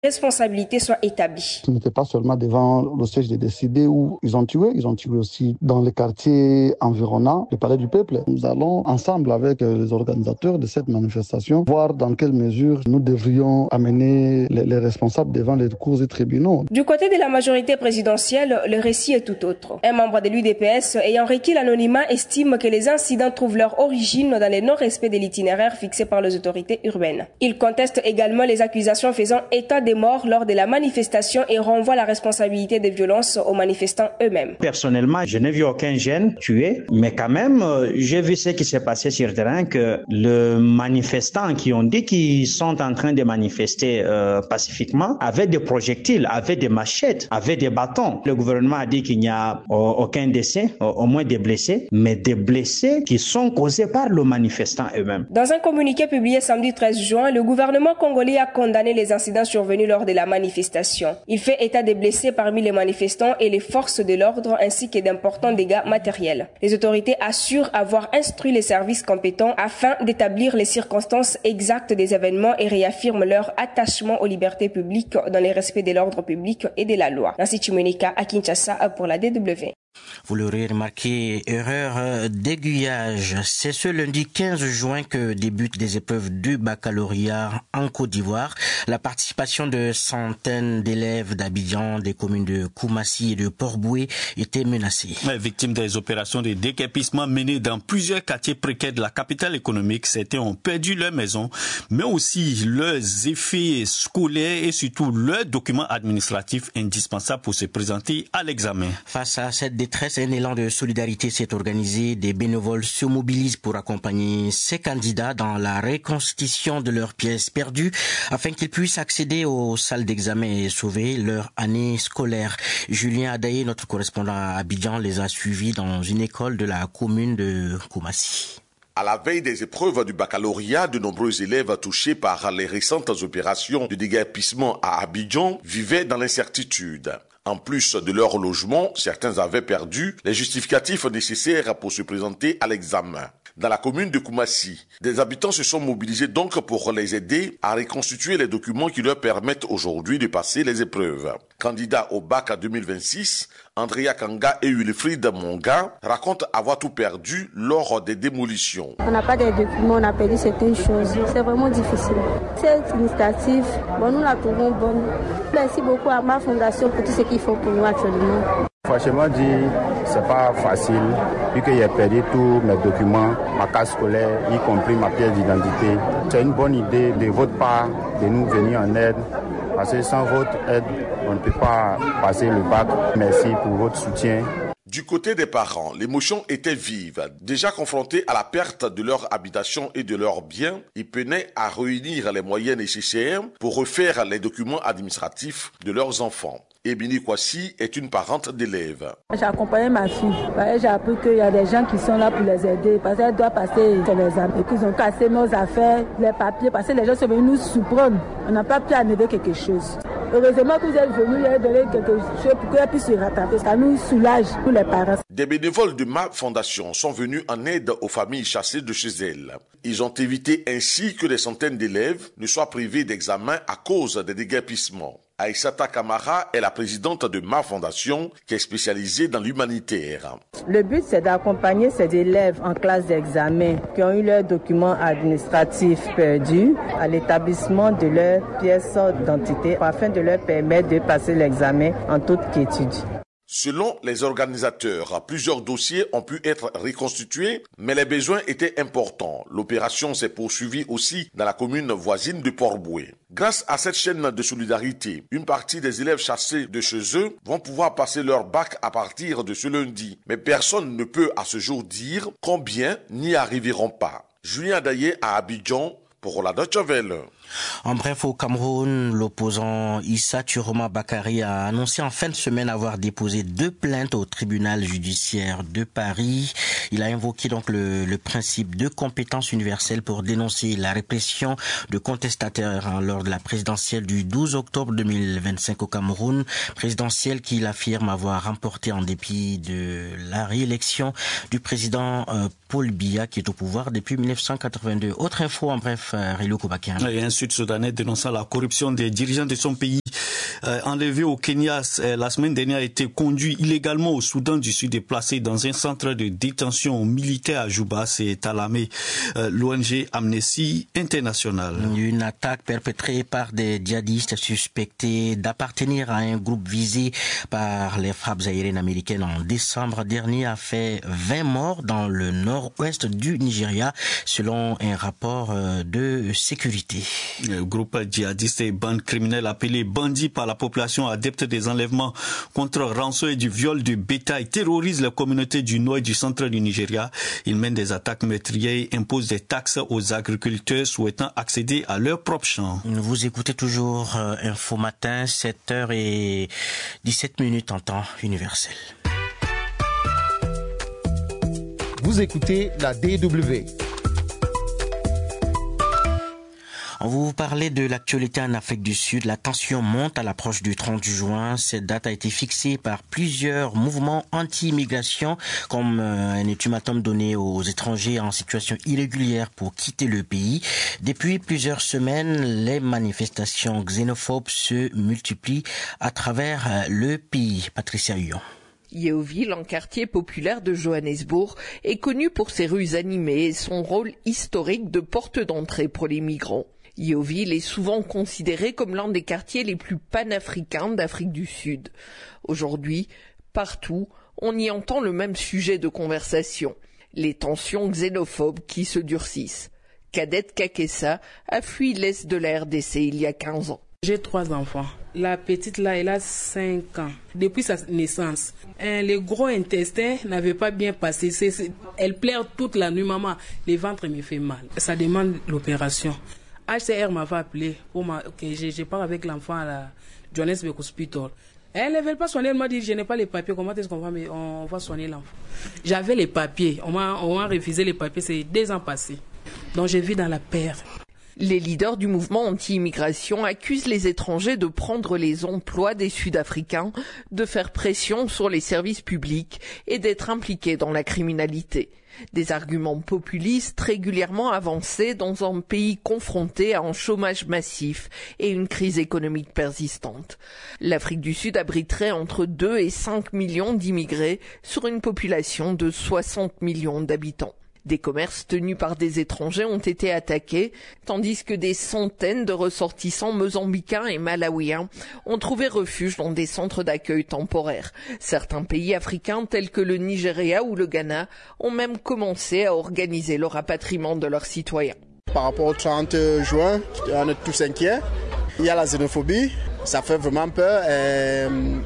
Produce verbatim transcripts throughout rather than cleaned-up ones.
responsabilités soient établies. Ce n'était pas seulement devant le siège des décidés où ils ont tué, ils ont tué aussi dans les quartiers environnants le palais du peuple. Nous allons ensemble avec les organisateurs de cette manifestation voir dans quelle mesure nous devrions amener les, les responsables devant les cours et tribunaux. Du côté de la majorité présidentielle, le récit est tout autre. Un membre de l'U D P S ayant requis l'anonymat estime que les incidents trouvent leur origine dans les non-respect de l'itinéraire fixé par les autorités urbaines. Il conteste également les accusations faisant état des morts lors de la manifestation et renvoie la responsabilité des violences aux manifestants eux-mêmes. Personnellement, je n'ai vu aucun jeune tué, mais quand même, j'ai vu ce qui s'est passé sur le terrain, que les manifestants qui ont dit qu'ils sont en train de manifester euh, pacifiquement avaient des projectiles, avaient des machettes, avaient des bâtons. Le gouvernement a dit qu'il n'y a euh, aucun décès, euh, au moins des blessés, mais des blessés qui sont causés par les manifestants eux-mêmes. Dans un communiqué publié samedi treize juin, le gouvernement congolais a condamné les incidents survenus lors de la manifestation. Il fait état des blessés parmi les manifestants et les forces de l'ordre ainsi que d'importants dégâts matériels. Les autorités assurent avoir instruit les services compétents afin d'établir les circonstances exactes des événements et réaffirment leur attachement aux libertés publiques dans le respect de l'ordre public et de la loi. Nancy Chimunika à Kinshasa pour la D W. Vous l'aurez remarqué, erreur d'aiguillage. C'est ce lundi quinze juin que débutent les épreuves du baccalauréat en Côte d'Ivoire. La participation de centaines d'élèves d'Abidjan, des communes de Koumassi et de Port-Boué était menacée. Victimes des opérations de déguerpissement menées dans plusieurs quartiers précaires de la capitale économique, certains ont perdu leur maison, mais aussi leurs effets scolaires et surtout leurs documents administratifs indispensables pour se présenter à l'examen. Face à cette détresse, un élan de solidarité s'est organisé. Des bénévoles se mobilisent pour accompagner ces candidats dans la reconstitution de leurs pièces perdues afin qu'ils puissent accéder aux salles d'examen et sauver leur année scolaire. Julien Adaye, notre correspondant à Abidjan, les a suivis dans une école de la commune de Koumassi. À la veille des épreuves du baccalauréat, de nombreux élèves touchés par les récentes opérations de déguerpissement à Abidjan vivaient dans l'incertitude. En plus de leur logement, certains avaient perdu les justificatifs nécessaires pour se présenter à l'examen. Dans la commune de Koumassi, des habitants se sont mobilisés donc pour les aider à reconstituer les documents qui leur permettent aujourd'hui de passer les épreuves. Candidat au bac deux mille vingt-six, Andrea Kanga et Wilfried Monga racontent avoir tout perdu lors des démolitions. On n'a pas de documents, on a perdu certaines choses. C'est vraiment difficile. Cette initiative, bon, nous la trouvons bonne. Merci beaucoup à ma fondation pour tout ce qu'ils font pour nous actuellement. Franchement dit, c'est pas facile, vu que j'ai perdu tous mes documents, ma carte scolaire, y compris ma pièce d'identité. C'est une bonne idée de votre part de nous venir en aide, parce que sans votre aide, on ne peut pas passer le bac. Merci pour votre soutien. Du côté des parents, l'émotion était vive. Déjà confrontés à la perte de leur habitation et de leurs biens, ils peinaient à réunir les moyens nécessaires pour refaire les documents administratifs de leurs enfants. Ebini Kwasi est une parente d'élèves. J'ai accompagné ma fille. J'ai appris qu'il y a des gens qui sont là pour les aider parce qu'elle doit passer sur les examens. Et qu'ils ont cassé nos affaires, les papiers, parce que les gens sont venus nous surprendre. On n'a pas pu enlever quelque chose. Heureusement que vous êtes venus lui donner quelque chose pour qu'elle puisse se rattraper. Ça nous soulage, tous les parents. Des bénévoles de ma fondation sont venus en aide aux familles chassées de chez elles. Ils ont évité ainsi que des centaines d'élèves ne soient privés d'examen à cause des déguerpissements. Aïssata Kamara est la présidente de ma fondation qui est spécialisée dans l'humanitaire. Le but, c'est d'accompagner ces élèves en classe d'examen qui ont eu leurs documents administratifs perdus à l'établissement de leurs pièces d'identité afin de leur permettre de passer l'examen en toute quiétude. Selon les organisateurs, plusieurs dossiers ont pu être reconstitués, mais les besoins étaient importants. L'opération s'est poursuivie aussi dans la commune voisine de Port-Boué. Grâce à cette chaîne de solidarité, une partie des élèves chassés de chez eux vont pouvoir passer leur bac à partir de ce lundi. Mais personne ne peut à ce jour dire combien n'y arriveront pas. Julien Adaye à Abidjan pour la Deutsche Welle. En bref, au Cameroun, l'opposant Issa Turoma Bakari a annoncé en fin de semaine avoir déposé deux plaintes au tribunal judiciaire de Paris. Il a invoqué donc le, le principe de compétence universelle pour dénoncer la répression de contestataires hein, lors de la présidentielle du douze octobre deux mille vingt-cinq au Cameroun. Présidentielle qu'il affirme avoir remportée en dépit de la réélection du président euh, Paul Biya qui est au pouvoir depuis mille neuf cent quatre-vingt-deux. Autre info en bref, euh, Rilo Kobakian. sud-soudanais dénonçant la corruption des dirigeants de son pays. Euh, enlevé au Kenya euh, la semaine dernière, a été conduit illégalement au Soudan du Sud et placé dans un centre de détention militaire à Juba, c'est Talamé, euh, l'O N G Amnesty International. Une attaque perpétrée par des djihadistes suspectés d'appartenir à un groupe visé par les frappes aériennes américaines en décembre dernier a fait vingt morts dans le nord-ouest du Nigeria, selon un rapport de sécurité. Le groupe djihadiste et bande criminelle appelé bandits par la population adepte des enlèvements contre rançon et du viol de bétail terrorise les communautés du nord et du centre du Nigeria. Ils mènent des attaques meurtrières et imposent des taxes aux agriculteurs souhaitant accéder à leurs propres champs. Vous écoutez toujours euh, Info Matin, sept heures dix-sept minutes en temps universel. Vous écoutez la D W. On va vous parler de l'actualité en Afrique du Sud. La tension monte à l'approche du trente juin. Cette date a été fixée par plusieurs mouvements anti-immigration, comme un ultimatum donné aux étrangers en situation irrégulière pour quitter le pays. Depuis plusieurs semaines, les manifestations xénophobes se multiplient à travers le pays. Patricia Huyon. Yeoville, un quartier populaire de Johannesburg, est connu pour ses rues animées et son rôle historique de porte d'entrée pour les migrants. Yeoville est souvent considéré comme l'un des quartiers les plus panafricains d'Afrique du Sud. Aujourd'hui, partout, on y entend le même sujet de conversation, les tensions xénophobes qui se durcissent. Kadette Kakessa a fui l'est de la R D C il y a quinze ans. J'ai trois enfants. La petite là, elle a cinq ans. Depuis sa naissance, hein, les gros intestins n'avaient pas bien passé. C'est, c'est, elle pleure toute la nuit, maman. Le ventre me fait mal. Ça demande l'opération. H C R m'avait appelé pour ma, que je, je pars avec l'enfant à la Johannesburg Hospital. Elle ne veut pas soigner. Elle m'a dit, je n'ai pas les papiers. Comment est-ce qu'on va, mais on va soigner l'enfant? J'avais les papiers. On m'a, on m'a refusé les papiers. C'est deux ans passés. Donc je vis dans la perte. Les leaders du mouvement anti-immigration accusent les étrangers de prendre les emplois des Sud-Africains, de faire pression sur les services publics et d'être impliqués dans la criminalité. Des arguments populistes régulièrement avancés dans un pays confronté à un chômage massif et une crise économique persistante. L'Afrique du Sud abriterait entre deux et cinq millions d'immigrés sur une population de soixante millions d'habitants. Des commerces tenus par des étrangers ont été attaqués, tandis que des centaines de ressortissants mozambicains et malawiens ont trouvé refuge dans des centres d'accueil temporaires. Certains pays africains tels que le Nigeria ou le Ghana ont même commencé à organiser le rapatriement de leurs citoyens. Par rapport au trente juin, on est tous inquiets. Il y a la xénophobie, ça fait vraiment peur. Et...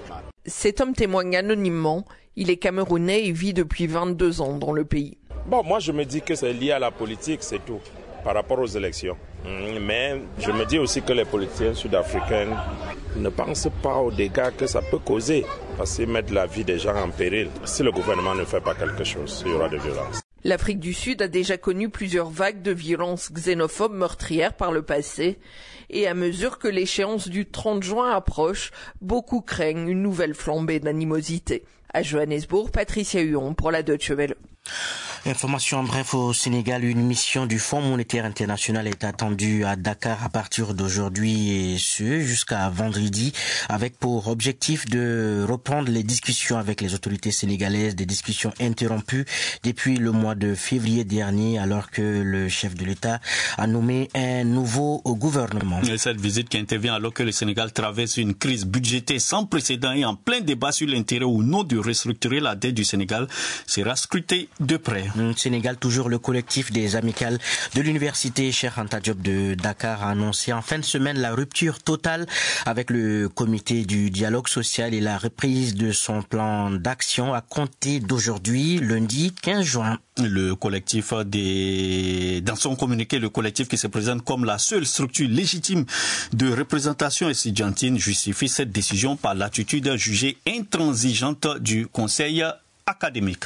Cet homme témoigne anonymement. Il est camerounais et vit depuis vingt-deux ans dans le pays. Bon, moi je me dis que c'est lié à la politique, c'est tout, par rapport aux élections. Mais je me dis aussi que les politiciens sud-africains ne pensent pas aux dégâts que ça peut causer, parce qu'ils mettent la vie des gens en péril. Si le gouvernement ne fait pas quelque chose, il y aura de violence. L'Afrique du Sud a déjà connu plusieurs vagues de violences xénophobes meurtrières par le passé. Et à mesure que l'échéance du trente juin approche, beaucoup craignent une nouvelle flambée d'animosité. À Johannesburg, Patricia Huon pour la Deutsche Welle. Information en bref au Sénégal, une mission du Fonds monétaire international est attendue à Dakar à partir d'aujourd'hui et ce jusqu'à vendredi avec pour objectif de reprendre les discussions avec les autorités sénégalaises, des discussions interrompues depuis le mois de février dernier alors que le chef de l'État a nommé un nouveau gouvernement. Et cette visite qui intervient alors que le Sénégal traverse une crise budgétaire sans précédent et en plein débat sur l'intérêt ou non de restructurer la dette du Sénégal sera scruté de près. Sénégal, toujours le collectif des amicales de l'université Cheikh Anta Diop de Dakar a annoncé en fin de semaine la rupture totale avec le comité du dialogue social et la reprise de son plan d'action à compter d'aujourd'hui, lundi quinze juin. Le collectif des, dans son communiqué, le collectif qui se présente comme la seule structure légitime de représentation estudiantine justifie cette décision par l'attitude jugée intransigeante du conseil académique.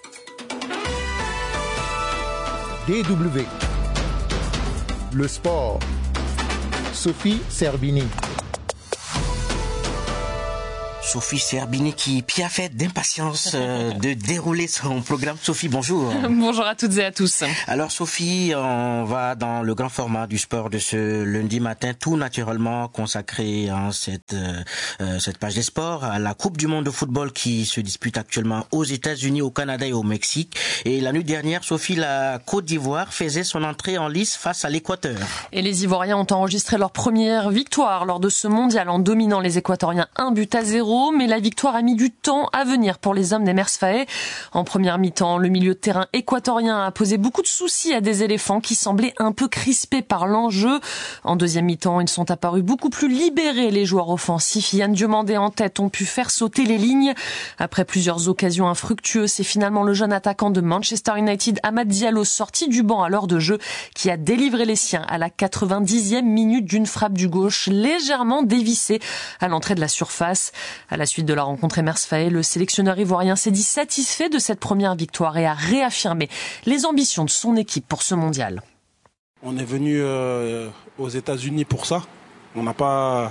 D W. Le sport. Sophie Serbini. Sophie Serbini qui piaffait d'impatience de dérouler son programme. Sophie, bonjour. Bonjour à toutes et à tous. Alors Sophie, on va dans le grand format du sport de ce lundi matin, tout naturellement consacré en cette, euh, cette page des sports à la Coupe du monde de football qui se dispute actuellement aux États-Unis, au Canada et au Mexique. Et la nuit dernière, Sophie, la Côte d'Ivoire faisait son entrée en lice face à l'Équateur. Et les Ivoiriens ont enregistré leur première victoire lors de ce mondial en dominant les Équatoriens un but à zéro, mais la victoire a mis du temps à venir pour les hommes des Mers Faé. En première mi-temps, le milieu de terrain équatorien a posé beaucoup de soucis à des éléphants qui semblaient un peu crispés par l'enjeu. En deuxième mi-temps, ils sont apparus beaucoup plus libérés. Les joueurs offensifs, Yann Diomandé en tête, ont pu faire sauter les lignes. Après plusieurs occasions infructueuses, c'est finalement le jeune attaquant de Manchester United, Amad Diallo, sorti du banc à l'heure de jeu, qui a délivré les siens à la quatre-vingt-dixième minute d'une frappe du gauche légèrement dévissée à l'entrée de la surface. À la suite de la rencontre Mers Faé, le sélectionneur ivoirien s'est dit satisfait de cette première victoire et a réaffirmé les ambitions de son équipe pour ce mondial. On est venu euh, aux États-Unis pour ça. On n'a pas,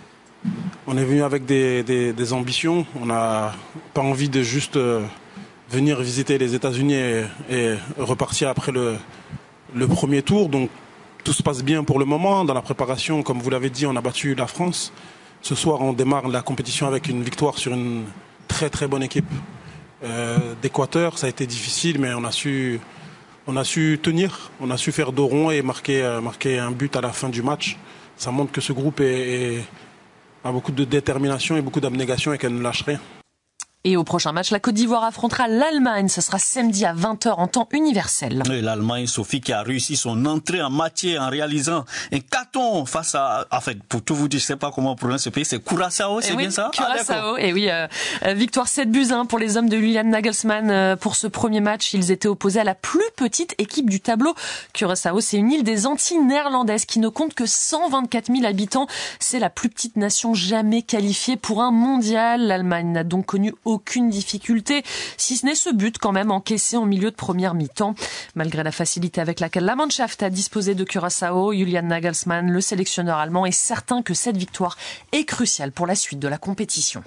on est venu avec des, des, des ambitions. On n'a pas envie de juste euh, venir visiter les États-Unis et, et repartir après le, le premier tour. Donc tout se passe bien pour le moment. Dans la préparation, comme vous l'avez dit, on a battu la France. Ce soir, on démarre la compétition avec une victoire sur une très très bonne équipe euh, d'Équateur. Ça a été difficile, mais on a su, on a su tenir, on a su faire dos rond et marquer, euh, marquer un but à la fin du match. Ça montre que ce groupe est, est, a beaucoup de détermination et beaucoup d'abnégation et qu'elle ne lâche rien. Et au prochain match, la Côte d'Ivoire affrontera l'Allemagne. Ce sera samedi à vingt heures en temps universel. Et l'Allemagne, Sophie, qui a réussi son entrée en matière en réalisant un carton face à... En fait, pour tout vous dire, je ne sais pas comment on prononce ce pays, c'est Curaçao, c'est oui, bien ça? Curaçao, ah, et oui, euh, victoire sept buts un pour les hommes de Julian Nagelsmann. Euh, pour ce premier match, ils étaient opposés à la plus petite équipe du tableau. Curaçao, c'est une île des Antilles néerlandaises qui ne compte que cent vingt-quatre mille habitants. C'est la plus petite nation jamais qualifiée pour un mondial. L'Allemagne n'a donc connu aucune difficulté, si ce n'est ce but quand même encaissé en milieu de première mi-temps. Malgré la facilité avec laquelle la Mannschaft a disposé de Curaçao, Julian Nagelsmann, le sélectionneur allemand, est certain que cette victoire est cruciale pour la suite de la compétition.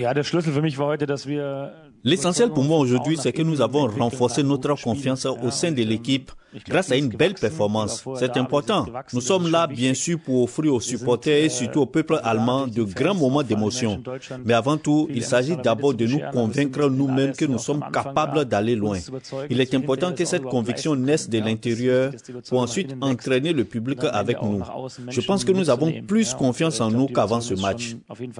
L'essentiel pour moi aujourd'hui, c'est que nous avons renforcé notre confiance au sein de l'équipe grâce à une belle performance. C'est important. Nous sommes là, bien sûr, pour offrir aux supporters et surtout au peuple allemand de grands moments d'émotion. Mais avant tout, il s'agit d'abord de nous convaincre nous-mêmes que nous sommes capables d'aller loin. Il est important que cette conviction naisse de l'intérieur pour ensuite entraîner le public avec nous. Je pense que nous avons plus confiance en nous qu'avant ce match.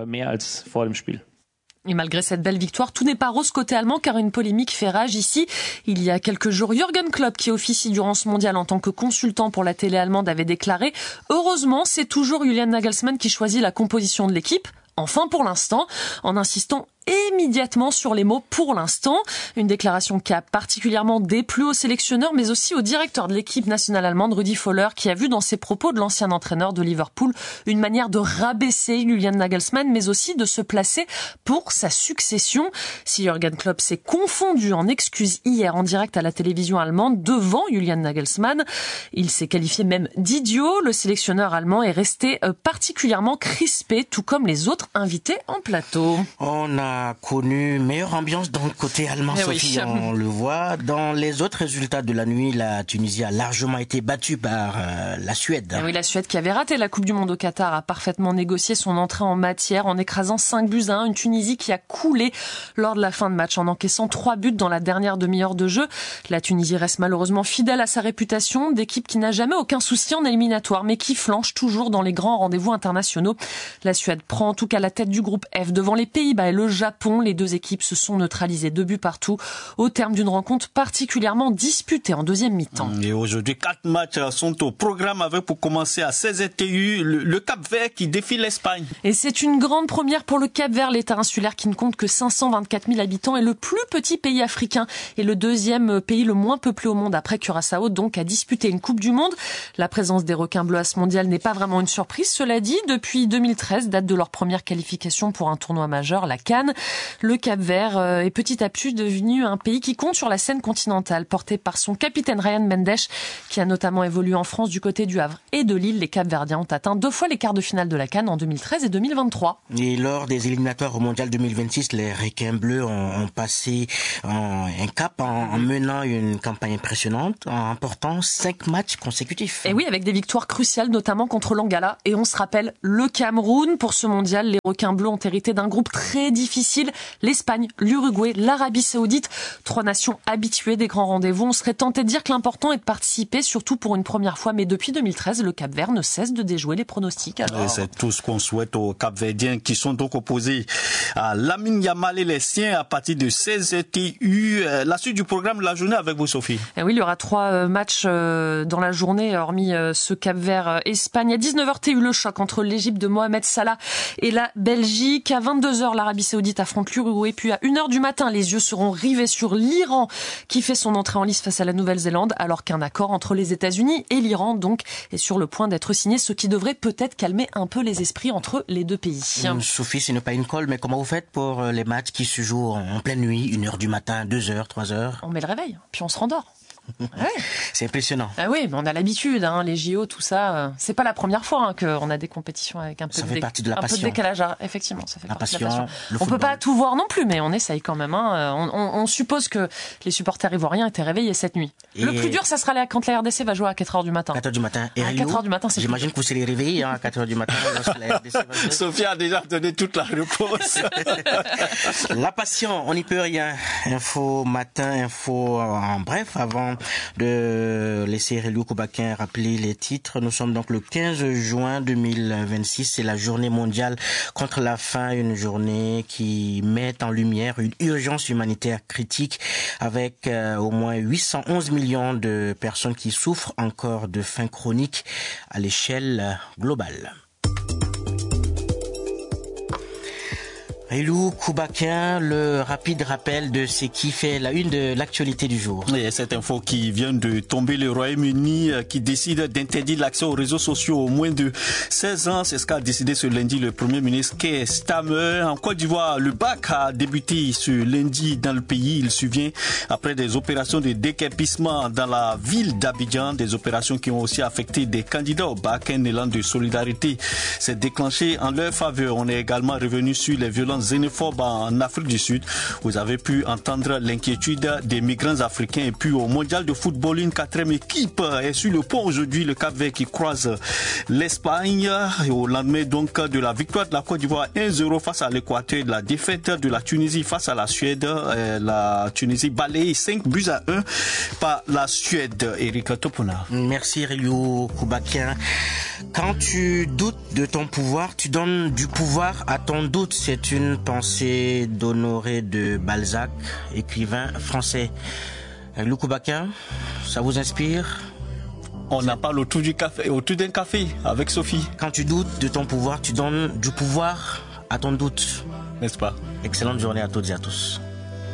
Et malgré cette belle victoire, tout n'est pas rose côté allemand car une polémique fait rage ici. Il y a quelques jours, Jürgen Klopp, qui officie durant ce mondial en tant que consultant pour la télé allemande, avait déclaré « Heureusement, c'est toujours Julian Nagelsmann qui choisit la composition de l'équipe ». Enfin pour l'instant, en insistant immédiatement sur les mots « pour l'instant », une déclaration qui a particulièrement déplu au sélectionneur mais aussi au directeur de l'équipe nationale allemande, Rudi Völler, qui a vu dans ses propos de l'ancien entraîneur de Liverpool une manière de rabaisser Julian Nagelsmann mais aussi de se placer pour sa succession. Si Jürgen Klopp s'est confondu en excuses hier en direct à la télévision allemande devant Julian Nagelsmann, il s'est qualifié même d'idiot. Le sélectionneur allemand est resté particulièrement crispé, tout comme les autres invités en plateau. On a connu meilleure ambiance dans le côté allemand, eh Sophie, oui. On le voit. Dans les autres résultats de la nuit, la Tunisie a largement été battue par euh, la Suède. Eh oui, la Suède qui avait raté la Coupe du Monde au Qatar a parfaitement négocié son entrée en matière en écrasant cinq buts à un. Une Tunisie qui a coulé lors de la fin de match en encaissant trois buts dans la dernière demi-heure de jeu. La Tunisie reste malheureusement fidèle à sa réputation d'équipe qui n'a jamais aucun souci en éliminatoire mais qui flanche toujours dans les grands rendez-vous internationaux. La Suède prend en tout cas la tête du groupe F devant les Pays-Bas et le Japon. Les deux équipes se sont neutralisées deux buts partout au terme d'une rencontre particulièrement disputée en deuxième mi-temps. Et aujourd'hui, quatre matchs sont au programme avec pour commencer à seize heures T U le, le Cap-Vert qui défie l'Espagne. Et c'est une grande première pour le Cap-Vert, l'État insulaire qui ne compte que cinq cent vingt-quatre mille habitants et le plus petit pays africain et le deuxième pays le moins peuplé au monde après Curaçao, donc à disputer une Coupe du Monde. La présence des requins bleus à ce mondial n'est pas vraiment une surprise, cela dit. Depuis deux mille treize, date de leur première qualification pour un tournoi majeur, la CAN. africaine. Le Cap-Vert est petit à petit devenu un pays qui compte sur la scène continentale, porté par son capitaine Ryan Mendes, qui a notamment évolué en France du côté du Havre et de Lille. Les Cap-Verdiens ont atteint deux fois les quarts de finale de la CAN en deux mille treize et deux mille vingt-trois. Et lors des éliminatoires au Mondial deux mille vingt-six, les Requins bleus ont, ont passé en, un cap en, en menant une campagne impressionnante, en remportant cinq matchs consécutifs. Et oui, avec des victoires cruciales, notamment contre l'Angola. Et on se rappelle le Cameroun. Pour ce mondial, les Requins bleus ont hérité d'un groupe très difficile. L'Espagne, l'Uruguay, l'Arabie Saoudite. Trois nations habituées des grands rendez-vous. On serait tenté de dire que l'important est de participer, surtout pour une première fois. Mais depuis deux mille treize, le Cap-Vert ne cesse de déjouer les pronostics. Alors... C'est tout ce qu'on souhaite aux Cap-Verdiens qui sont donc opposés à Lamine Yamal et les siens à partir de seize T U. La suite du programme de la journée avec vous, Sophie. Et oui, il y aura trois matchs dans la journée, hormis ce Cap-Vert-Espagne. À dix-neuf heures T U, le choc entre l'Égypte de Mohamed Salah et la Belgique. À vingt-deux heures, l'Arabie Saoudite affronte l'Uruguay. Puis à une heure du matin, les yeux seront rivés sur l'Iran qui fait son entrée en lice face à la Nouvelle-Zélande, alors qu'un accord entre les États-Unis et l'Iran donc est sur le point d'être signé, ce qui devrait peut-être calmer un peu les esprits entre les deux pays. Sophie, ce n'est pas une colle, mais comment vous faites pour les matchs qui se jouent en pleine nuit, une heure du matin, deux heures, trois heures? On met le réveil, puis on se rendort. Ouais. C'est impressionnant. Ah oui, mais on a l'habitude, hein, les J O, tout ça. C'est pas la première fois hein, qu'on a des compétitions avec un peu, ça de, fait dé... partie de la un passion. peu de décalage. Effectivement, ça fait la partie passion, de la passion. Le on football. peut pas tout voir non plus, mais on essaye quand même. Hein. On, on, on suppose que les supporters ivoiriens étaient réveillés cette nuit. Et le plus dur, ça sera quand la R D C va jouer à quatre heures du matin. quatre heures du matin. Et à quatre heures du matin, c'est j'imagine que vous serez réveillés hein, à quatre heures du matin. La R D C va jouer. Sophie a déjà donné toute la réponse. La passion, on n'y peut rien. Info matin, info en bref, avant de laisser Reliou Koubakin rappeler les titres. Nous sommes donc le quinze juin deux mille vingt-six. C'est la journée mondiale contre la faim, une journée qui met en lumière une urgence humanitaire critique avec euh, au moins huit cent onze millions de personnes qui souffrent encore de faim chronique à l'échelle globale. Reliou Koubakin, le rapide rappel de ce qui fait la une de l'actualité du jour. Et cette info qui vient de tomber, le Royaume-Uni qui décide d'interdire l'accès aux réseaux sociaux aux moins de seize ans. C'est ce qu'a décidé ce lundi le Premier ministre Keir Starmer. En Côte d'Ivoire, le bac a débuté ce lundi dans le pays. Il survient après des opérations de déguerpissement dans la ville d'Abidjan, des opérations qui ont aussi affecté des candidats au bac. Un élan de solidarité s'est déclenché en leur faveur. On est également revenu sur les violences xénophobes en Afrique du Sud. Vous avez pu entendre l'inquiétude des migrants africains. Et puis au mondial de football, une quatrième équipe est sur le pont aujourd'hui, le Cap-Vert qui croise l'Espagne. Et au lendemain donc de la victoire de la Côte d'Ivoire un zéro face à l'Équateur, de la défaite de la Tunisie face à la Suède, la Tunisie balayée cinq buts à un par la Suède. Eric Topona. Merci Reliou Koubakin. Quand tu doutes de ton pouvoir, tu donnes du pouvoir à ton doute. C'est une pensée d'Honoré de Balzac, écrivain français. Reliou Koubakin, ça vous inspire? On en parle autour du café, autour d'un café avec Sophie. Quand tu doutes de ton pouvoir, tu donnes du pouvoir à ton doute. N'est-ce pas? Excellente journée à toutes et à tous.